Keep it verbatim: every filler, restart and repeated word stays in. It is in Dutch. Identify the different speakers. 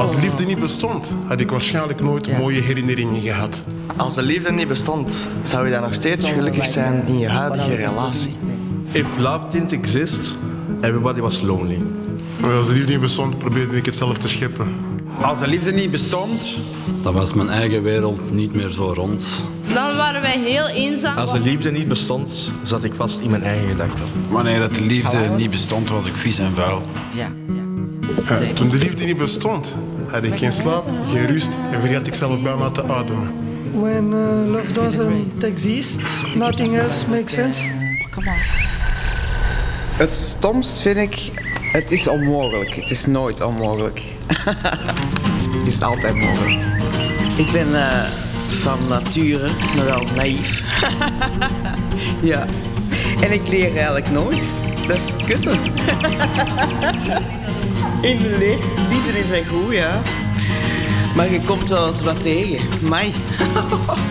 Speaker 1: Als liefde niet bestond, had ik waarschijnlijk nooit mooie herinneringen gehad.
Speaker 2: Als de liefde niet bestond, zou je dan nog steeds gelukkig zijn in je huidige relatie.
Speaker 3: If love didn't exist, everybody was lonely.
Speaker 1: Maar als de liefde niet bestond, probeerde ik het zelf te scheppen.
Speaker 4: Als de liefde niet bestond,
Speaker 5: dan was mijn eigen wereld niet meer zo rond.
Speaker 6: Dan waren wij heel eenzaam.
Speaker 3: Als de liefde niet bestond, zat ik vast in mijn eigen gedachten.
Speaker 4: Wanneer dat de liefde niet bestond, was ik vies en vuil.
Speaker 7: Ja,
Speaker 1: ja. Ja, toen de liefde niet bestond, had ik geen slaap, geen rust en vergat ik zelf bijna te ademen.
Speaker 8: When uh, love doesn't exist, nothing else makes sense.
Speaker 7: Come on.
Speaker 9: Het stomst vind ik, het is onmogelijk. Het is nooit onmogelijk. Het is altijd mogelijk. Ik ben uh, van nature nogal naïef. Ja. En ik leer eigenlijk nooit. Dat is kutten. In de le- liefde is echt goed, ja. Maar je komt wel eens wat tegen. Mij.